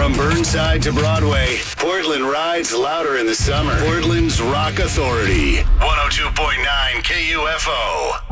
From Burnside to Broadway, Portland rides louder in the summer. Portland's Rock Authority. 102.9 KUFO.